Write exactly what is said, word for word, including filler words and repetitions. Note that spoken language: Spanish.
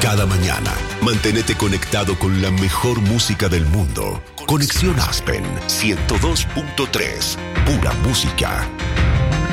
Cada mañana, manténete conectado con la mejor música del mundo. Conexión Aspen ciento dos punto tres. Pura música.